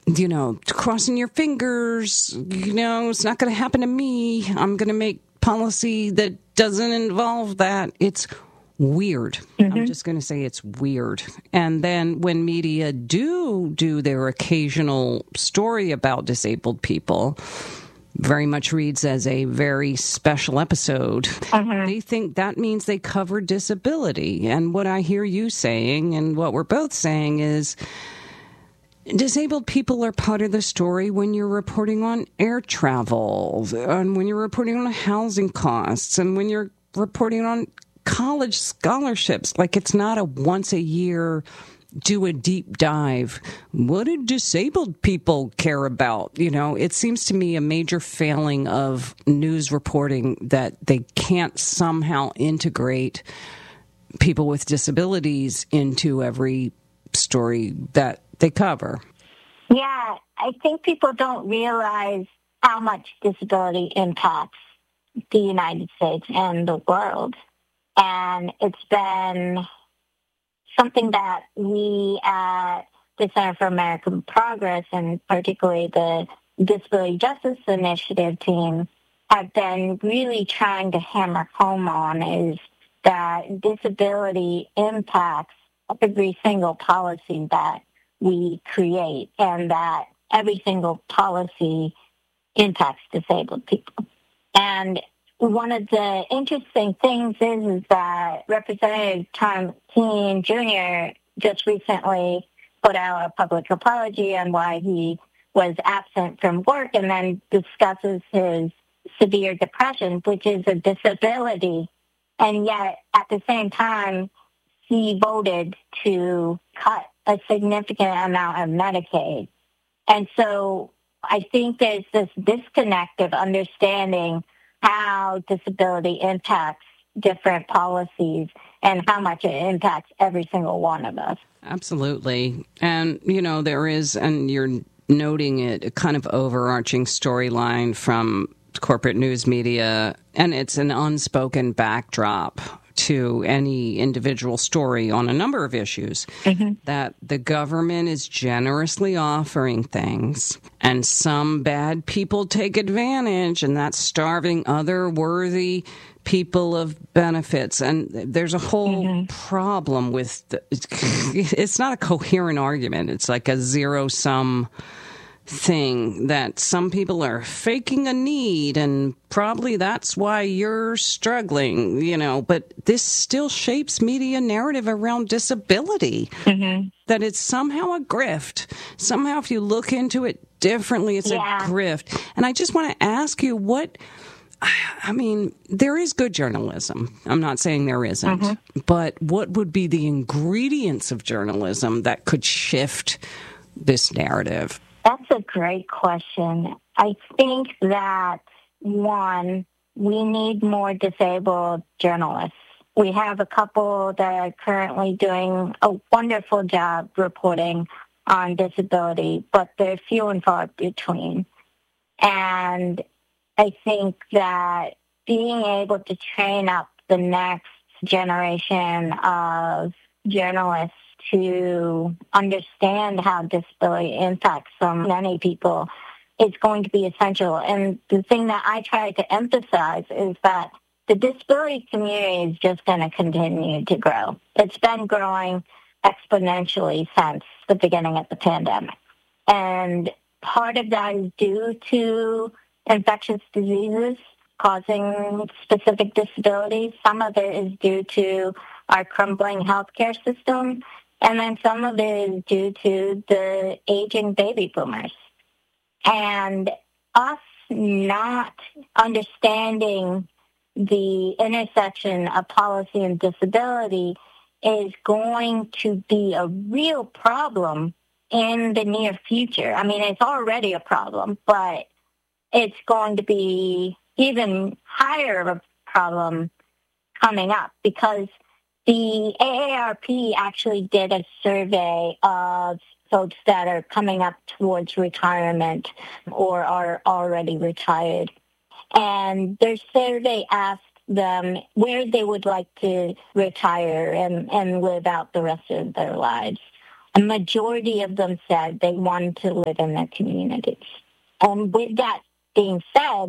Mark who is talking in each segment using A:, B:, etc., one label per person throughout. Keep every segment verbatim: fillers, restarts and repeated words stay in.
A: you know, crossing your fingers, you know, it's not going to happen to me. I'm going to make policy that doesn't involve that. It's weird. Mm-hmm. I'm just going to say it's weird. And then when media do do their occasional story about disabled people, very much reads as a very special episode. Mm-hmm. They think that means they cover disability. And what I hear you saying and what we're both saying is disabled people are part of the story when you're reporting on air travel, and when you're reporting on housing costs, and when you're reporting on college scholarships. Like, it's not a once a year do a deep dive. What do disabled people care about? You know, it seems to me a major failing of news reporting that they can't somehow integrate people with disabilities into every story that they cover.
B: Yeah, I think people don't realize how much disability impacts the United States and the world. And it's been something that we at the Center for American Progress, and particularly the Disability Justice Initiative team, have been really trying to hammer home on, is that disability impacts every single policy that we create, and that every single policy impacts disabled people. And one of the interesting things is, is that Representative Tom Keene Junior just recently put out a public apology on why he was absent from work, and then discusses his severe depression, which is a disability. And yet, at the same time, he voted to cut a significant amount of Medicaid. And so I think there's this disconnect of understanding how disability impacts different policies and how much it impacts every single one of us.
A: Absolutely. And, you know, there is, and you're noting it, a kind of overarching storyline from corporate news media, and it's an unspoken backdrop to any individual story on a number of issues, mm-hmm. that the government is generously offering things, and some bad people take advantage, and that's starving other worthy people of benefits. And there's a whole mm-hmm. problem with the, it's not a coherent argument. It's like a zero-sum thing that some people are faking a need, and probably that's why you're struggling, you know, but this still shapes media narrative around disability, mm-hmm. that it's somehow a grift. Somehow, if you look into it differently, it's yeah. a grift. And I just want to ask you what, I mean, there is good journalism. I'm not saying there isn't, mm-hmm. but what would be the ingredients of journalism that could shift this narrative?
B: That's a great question. I think that, one, we need more disabled journalists. We have a couple that are currently doing a wonderful job reporting on disability, but they're few and far between. And I think that being able to train up the next generation of journalists to understand how disability impacts so many people is going to be essential. And the thing that I try to emphasize is that the disability community is just going to continue to grow. It's been growing exponentially since the beginning of the pandemic. And part of that is due to infectious diseases causing specific disabilities. Some of it is due to our crumbling healthcare system. And then some of it is due to the aging baby boomers. And us not understanding the intersection of policy and disability is going to be a real problem in the near future. I mean, it's already a problem, but it's going to be even higher of a problem coming up, because the A A R P actually did a survey of folks that are coming up towards retirement or are already retired. And their survey asked them where they would like to retire and, and live out the rest of their lives. a majority of them said they wanted to live in their communities. And with that being said,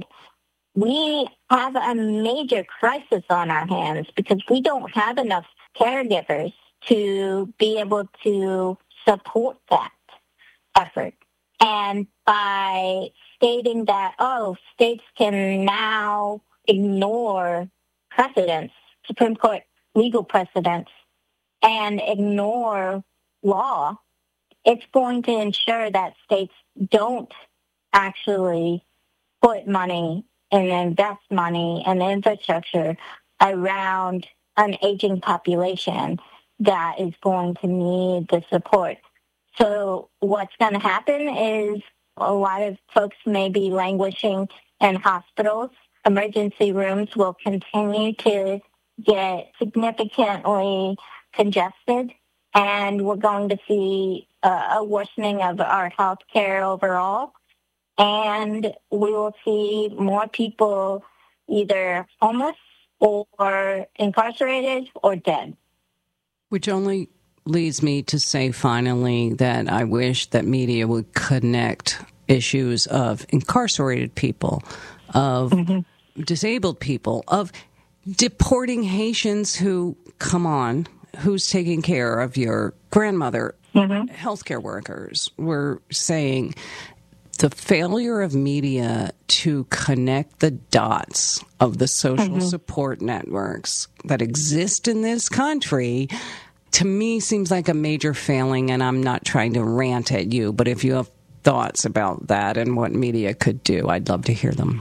B: we have a major crisis on our hands because we don't have enough caregivers to be able to support that effort. And by stating that, oh, states can now ignore precedents, Supreme Court legal precedents, and ignore law, it's going to ensure that states don't actually put money and invest money and infrastructure around an aging population that is going to need the support. So what's going to happen is a lot of folks may be languishing in hospitals. Emergency rooms will continue to get significantly congested, and we're going to see a, a worsening of our health care overall. And we will see more people either homeless or incarcerated or dead.
A: Which only leads me to say finally that I wish that media would connect issues of incarcerated people, of mm-hmm. disabled people, of deporting Haitians who, come on, who's taking care of your grandmother, mm-hmm. healthcare workers. We're saying the failure of media to connect the dots of the social mm-hmm. support networks that exist in this country, to me, seems like a major failing, and I'm not trying to rant at you, but if you have thoughts about that and what media could do, I'd love to hear them.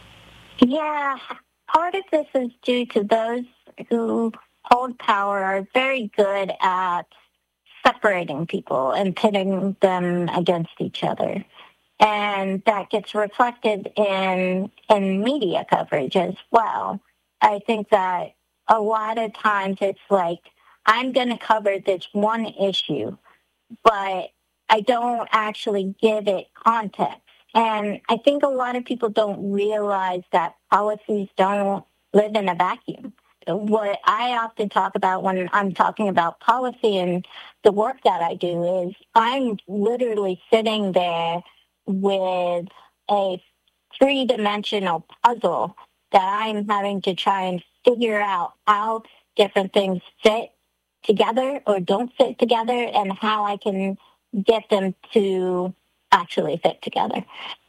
B: Yeah, part of this is due to those who hold power are very good at separating people and pitting them against each other. And that gets reflected in in media coverage as well. I think that a lot of times it's like, I'm going to cover this one issue, but I don't actually give it context. And I think a lot of people don't realize that policies don't live in a vacuum. What I often talk about when I'm talking about policy and the work that I do is I'm literally sitting there with a three-dimensional puzzle that I'm having to try and figure out how different things fit together or don't fit together and how I can get them to actually fit together.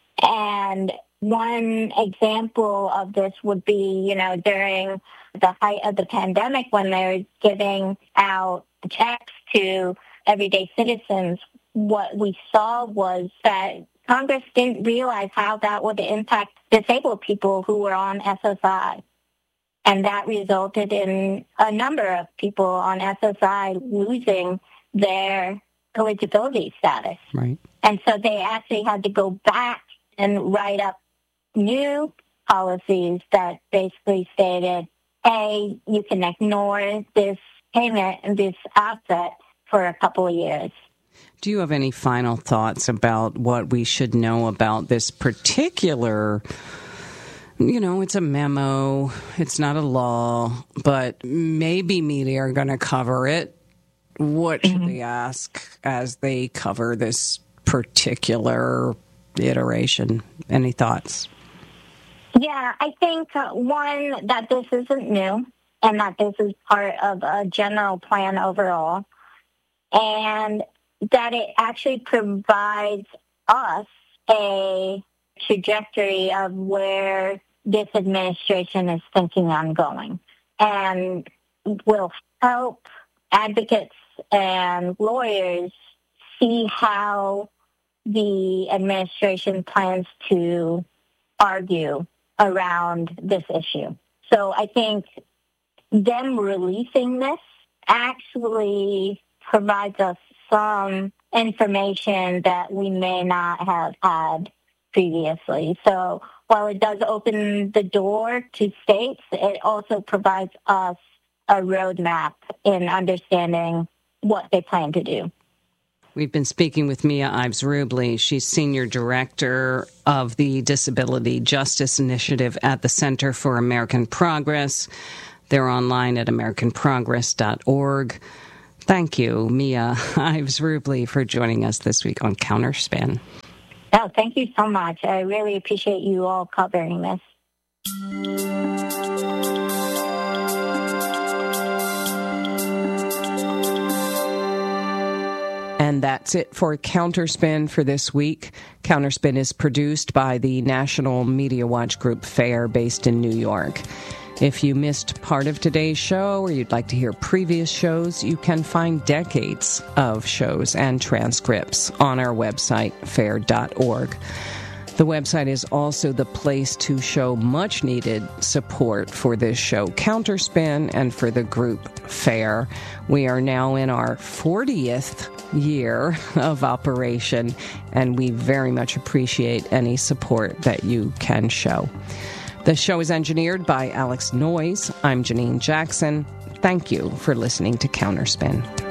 B: And one example of this would be, you know, during the height of the pandemic when they were giving out checks to everyday citizens, what we saw was that Congress didn't realize how that would impact disabled people who were on S S I. And that resulted in a number of people on S S I losing their eligibility status.
A: Right.
B: And so they actually had to go back and write up new policies that basically stated, hey, you can ignore this payment and this asset for a couple of years.
A: Do you have any final thoughts about what we should know about this particular, you know, it's a memo, it's not a law, but maybe media are going to cover it. What should mm-hmm. they ask as they cover this particular iteration? Any thoughts?
B: Yeah, I think, uh, one, that this isn't new and that this is part of a general plan overall, and that it actually provides us a trajectory of where this administration is thinking on going, and will help advocates and lawyers see how the administration plans to argue around this issue. So I think them releasing this actually provides us some information that we may not have had previously. So while it does open the door to states, it also provides us a roadmap in understanding what they plan to do.
A: We've been speaking with Mia Ives Rubley. She's Senior Director of the Disability Justice Initiative at the Center for American Progress. They're online at american progress dot org. Thank you, Mia Ives Rublee, for joining us this week on Counterspin.
B: Oh, thank you so much. I really appreciate you all covering this.
A: And that's it for Counterspin for this week. Counterspin is produced by the National Media Watch Group FAIR based in New York. If you missed part of today's show or you'd like to hear previous shows, you can find decades of shows and transcripts on our website, fair dot org. The website is also the place to show much-needed support for this show, Counterspin, and for the group FAIR. We are now in our fortieth year of operation, and we very much appreciate any support that you can show. The show is engineered by Alex Noyes. I'm Janine Jackson. Thank you for listening to Counterspin.